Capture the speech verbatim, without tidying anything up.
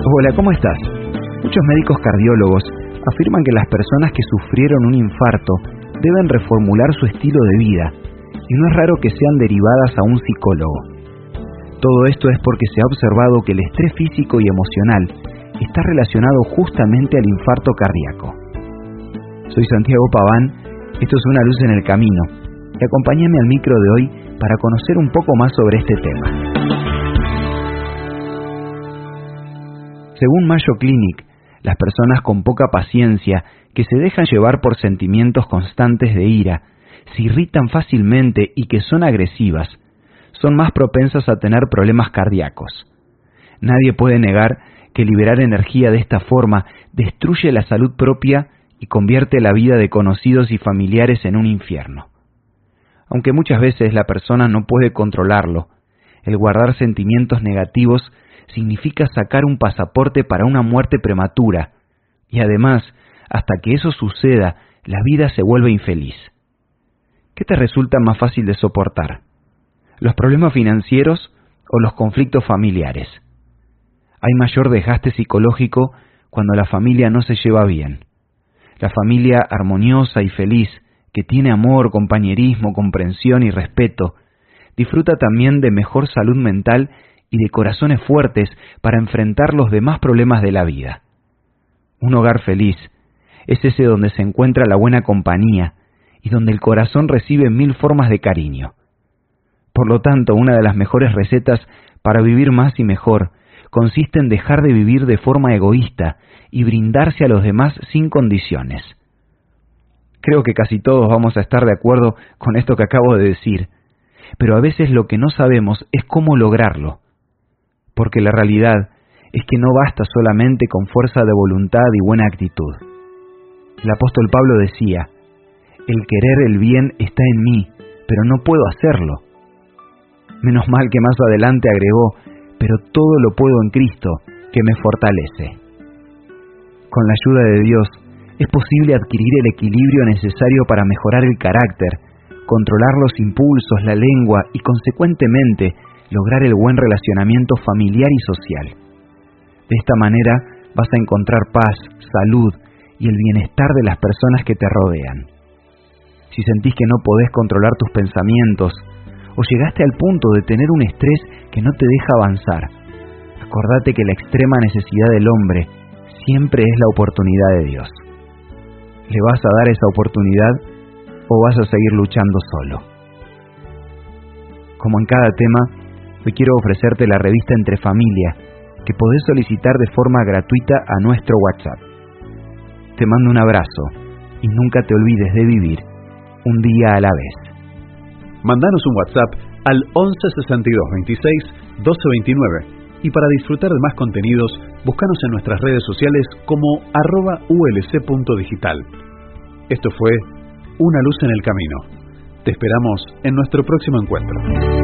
Hola, ¿cómo estás? Muchos médicos cardiólogos afirman que las personas que sufrieron un infarto deben reformular su estilo de vida, y no es raro que sean derivadas a un psicólogo. Todo esto es porque se ha observado que el estrés físico y emocional está relacionado justamente al infarto cardíaco. Soy Santiago Paván, esto es Una luz en el camino, y acompáñame al micro de hoy para conocer un poco más sobre este tema. Según Mayo Clinic, las personas con poca paciencia, que se dejan llevar por sentimientos constantes de ira, se irritan fácilmente y que son agresivas, son más propensas a tener problemas cardíacos. Nadie puede negar que liberar energía de esta forma destruye la salud propia y convierte la vida de conocidos y familiares en un infierno. Aunque muchas veces la persona no puede controlarlo, el guardar sentimientos negativos significa sacar un pasaporte para una muerte prematura, y además, hasta que eso suceda, la vida se vuelve infeliz. ¿Qué te resulta más fácil de soportar? ¿Los problemas financieros o los conflictos familiares? Hay mayor desgaste psicológico cuando la familia no se lleva bien. La familia armoniosa y feliz, que tiene amor, compañerismo, comprensión y respeto, disfruta también de mejor salud mental y de corazones fuertes para enfrentar los demás problemas de la vida. Un hogar feliz es ese donde se encuentra la buena compañía y donde el corazón recibe mil formas de cariño. Por lo tanto, una de las mejores recetas para vivir más y mejor consiste en dejar de vivir de forma egoísta y brindarse a los demás sin condiciones. Creo que casi todos vamos a estar de acuerdo con esto que acabo de decir, pero a veces lo que no sabemos es cómo lograrlo. Porque la realidad es que no basta solamente con fuerza de voluntad y buena actitud. El apóstol Pablo decía, el querer el bien está en mí, pero no puedo hacerlo. Menos mal que más adelante agregó, pero todo lo puedo en Cristo, que me fortalece. Con la ayuda de Dios, es posible adquirir el equilibrio necesario para mejorar el carácter, controlar los impulsos, la lengua y, consecuentemente, lograr el buen relacionamiento familiar y social. De esta manera vas a encontrar paz, salud y el bienestar de las personas que te rodean. Si sentís que no podés controlar tus pensamientos o llegaste al punto de tener un estrés que no te deja avanzar, acordate que la extrema necesidad del hombre siempre es la oportunidad de Dios. ¿Le vas a dar esa oportunidad o vas a seguir luchando solo? Como en cada tema, hoy quiero ofrecerte la revista Entre Familia, que podés solicitar de forma gratuita a nuestro WhatsApp. Te mando un abrazo y nunca te olvides de vivir un día a la vez. Mandanos un WhatsApp al once sesenta y dos veintiséis doce veintinueve y para disfrutar de más contenidos, búscanos en nuestras redes sociales como arroba ulc.digital. Esto fue Una luz en el camino. Te esperamos en nuestro próximo encuentro.